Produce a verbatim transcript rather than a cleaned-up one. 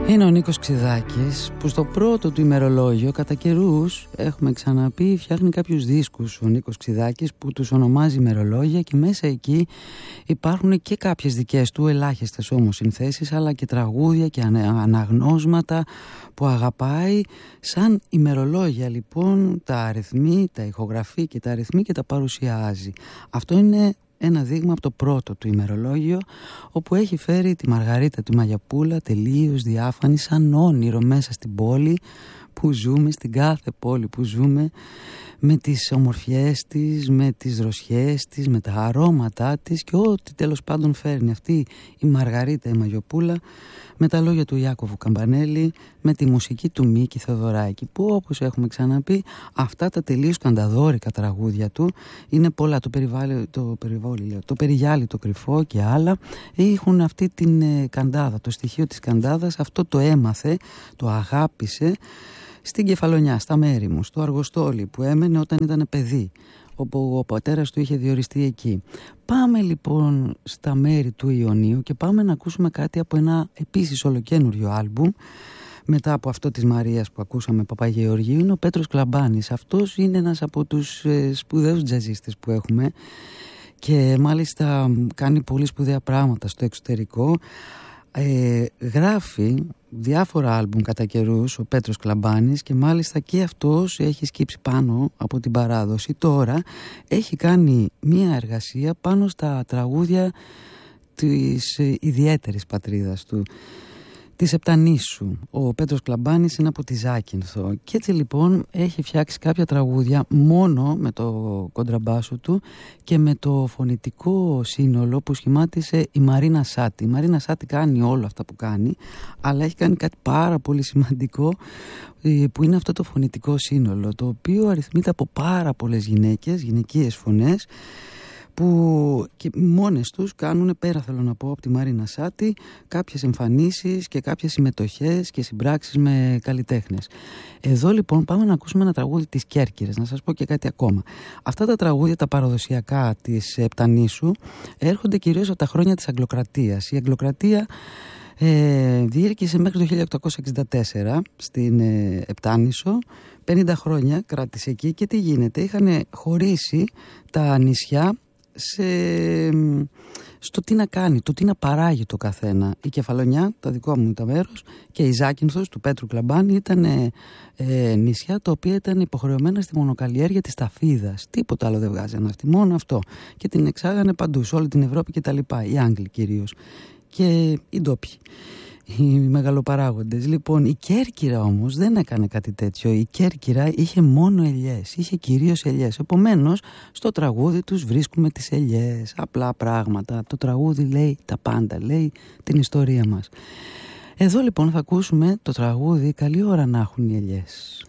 Είναι ο Νίκος Ξηδάκης που στο πρώτο του ημερολόγιο κατά καιρούς, έχουμε ξαναπεί, φτιάχνει κάποιους δίσκους ο Νίκος Ξηδάκης που τους ονομάζει ημερολόγια και μέσα εκεί υπάρχουν και κάποιες δικές του, ελάχιστες όμως συνθέσεις, αλλά και τραγούδια και αναγνώσματα που αγαπάει σαν ημερολόγια. Λοιπόν τα αριθμεί, τα ηχογραφεί και τα αριθμεί και τα παρουσιάζει. Αυτό είναι ένα δείγμα από το πρώτο του ημερολόγιο, όπου έχει φέρει τη Μαργαρίτα τη Μαγιαπούλα τελείως διάφανη, σαν όνειρο μέσα στην πόλη που ζούμε, στην κάθε πόλη που ζούμε, με τις ομορφιές της, με τις δροσιές της, με τα αρώματά της και ό,τι τέλος πάντων φέρνει αυτή η Μαργαρίτα η Μαγιοπούλα, με τα λόγια του Ιάκωβου Καμπανέλη, με τη μουσική του Μίκη Θεοδωράκη, που όπως έχουμε ξαναπεί αυτά τα τελείως κανταδόρικα τραγούδια του είναι πολλά, το περιβάλλει, το περιβάλλει, λέω, το περιγιάλι το κρυφό και άλλα, έχουν αυτή την ε, καντάδα, το στοιχείο της καντάδας, αυτό το έμαθε, το αγάπησε στην Κεφαλονιά, στα μέρη μου, στο Αργοστόλι που έμενε όταν ήταν παιδί, όπου ο πατέρας του είχε διοριστεί εκεί. Πάμε λοιπόν στα μέρη του Ιωνίου και πάμε να ακούσουμε κάτι από ένα επίσης ολοκένουριο άλμπουμ. Μετά από αυτό της Μαρίας που ακούσαμε, Παπαγεωργίου, είναι ο Πέτρος Κλαμπάνης. Αυτός είναι ένας από τους ε, σπουδαίους τζαζίστες που έχουμε και μάλιστα κάνει πολύ σπουδαία πράγματα στο εξωτερικό. Ε, γράφει διάφορα άλμπουμ κατά καιρούς ο Πέτρος Κλαμπάνης και μάλιστα και αυτός έχει σκύψει πάνω από την παράδοση. Τώρα έχει κάνει μία εργασία πάνω στα τραγούδια της ιδιαίτερης πατρίδας του, της Επτανήσου. Ο Πέτρος Κλαμπάνης είναι από τη Ζάκυνθο και έτσι λοιπόν έχει φτιάξει κάποια τραγούδια μόνο με το κοντραμπάσο του και με το φωνητικό σύνολο που σχημάτισε η Μαρίνα Σάτι. Η Μαρίνα Σάτι κάνει όλα αυτά που κάνει, αλλά έχει κάνει κάτι πάρα πολύ σημαντικό που είναι αυτό το φωνητικό σύνολο, το οποίο αριθμείται από πάρα πολλές γυναίκες, γυναικείες φωνές, που και μόνες τους κάνουν, πέρα θέλω να πω από τη Μαρίνα Σάτι, κάποιες εμφανίσεις και κάποιες συμμετοχές και συμπράξεις με καλλιτέχνες. Εδώ λοιπόν πάμε να ακούσουμε ένα τραγούδι της Κέρκυρας. Να σας πω και κάτι ακόμα. Αυτά τα τραγούδια τα παραδοσιακά της Επτανήσου έρχονται κυρίως από τα χρόνια της Αγγλοκρατίας. Η Αγγλοκρατία ε, διήρκησε μέχρι το χίλια οκτακόσια εξήντα τέσσερα στην ε, Επτάνησο. πενήντα χρόνια κράτησε εκεί και τι γίνεται? Είχαν χωρίσει τα νησιά σε, στο τι να κάνει, το τι να παράγει το καθένα. Η Κεφαλονιά, το δικό μου το μέρος, και η Ζάκυνθος του Πέτρου Κλαμπάνη ήταν ε, ε, νησιά τα οποία ήταν υποχρεωμένα στη μονοκαλλιέργεια της ταφίδας. Τίποτα άλλο δεν βγάζανε αυτοί, μόνο αυτό. Και την εξάγανε παντού, σε όλη την Ευρώπη και τα λοιπά, οι Άγγλοι κυρίως και οι ντόπιοι, οι μεγαλοπαράγοντες. Λοιπόν, η Κέρκυρα όμως δεν έκανε κάτι τέτοιο. Η Κέρκυρα είχε μόνο ελιές, είχε κυρίως ελιές. Επομένως, στο τραγούδι τους βρίσκουμε τις ελιές, απλά πράγματα. Το τραγούδι λέει τα πάντα, λέει την ιστορία μας. Εδώ λοιπόν θα ακούσουμε το τραγούδι «Καλή ώρα να έχουν οι ελιές».